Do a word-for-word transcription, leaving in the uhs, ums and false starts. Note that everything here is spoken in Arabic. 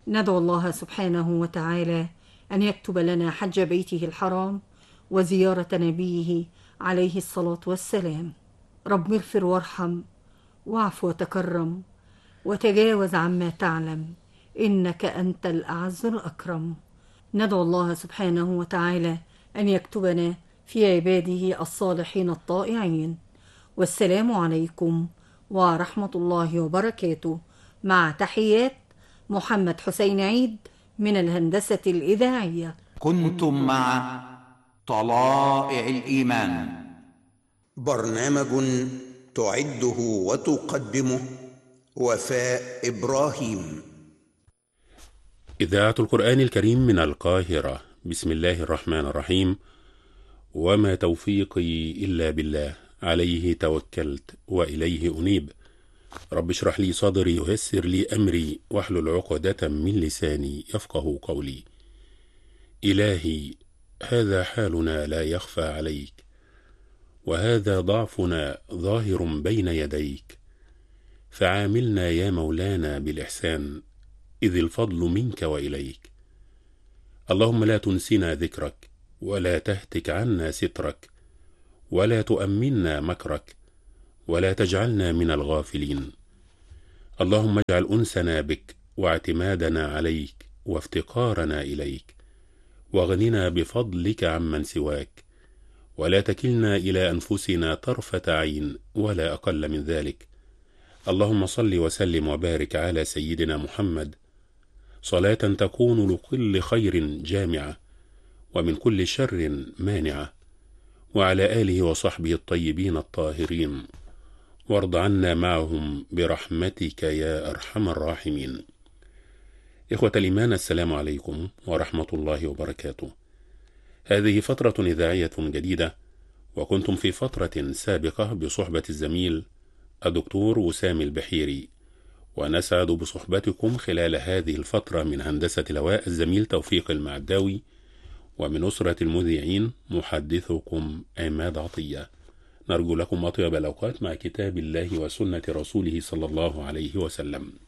ندعو الله سبحانه وتعالى أن يكتب لنا حج بيته الحرام وزيارة نبيه عليه الصلاة والسلام. رب اغفر وارحم واعف وتكرم وتجاوز عما تعلم، إنك أنت الأعز الأكرم. ندعو الله سبحانه وتعالى أن يكتبنا في عباده الصالحين الطائعين. والسلام عليكم ورحمة الله وبركاته، مع تحيات محمد حسين عيد من الهندسة الإذاعية. كنتم مع طلائع الإيمان، برنامج تعده وتقدمه وفاء إبراهيم. إذاعة القرآن الكريم من القاهرة. بسم الله الرحمن الرحيم. وما توفيقي إلا بالله، عليه توكلت وإليه أنيب. رب اشرح لي صدري ويسر لي أمري واحلل عقدة من لساني يفقه قولي. إلهي، هذا حالنا لا يخفى عليك، وهذا ضعفنا ظاهر بين يديك، فعاملنا يا مولانا بالإحسان، إذ الفضل منك وإليك. اللهم لا تنسنا ذكرك، ولا تهتك عنا سترك، ولا تؤمنا مكرك، ولا تجعلنا من الغافلين. اللهم اجعل أنسنا بك واعتمادنا عليك وافتقارنا إليك، واغننا بفضلك عمن سواك، ولا تكلنا إلى أنفسنا طرفة عين ولا أقل من ذلك. اللهم صل وسلم وبارك على سيدنا محمد، صلاة تكون لكل خير جامعة ومن كل شر مانعة، وعلى آله وصحبه الطيبين الطاهرين، وارض عنا معهم برحمتك يا أرحم الراحمين. إخوة الإيمان، السلام عليكم ورحمة الله وبركاته. هذه فترة إذاعية جديدة، وكنتم في فترة سابقة بصحبة الزميل الدكتور وسام البحيري، ونسعد بصحبتكم خلال هذه الفترة من هندسة الهواء الزميل توفيق المعداوي، ومن أسرة المذيعين محدثكم عماد عطية. نرجو لكم أطيب الأوقات مع كتاب الله وسنة رسوله صلى الله عليه وسلم.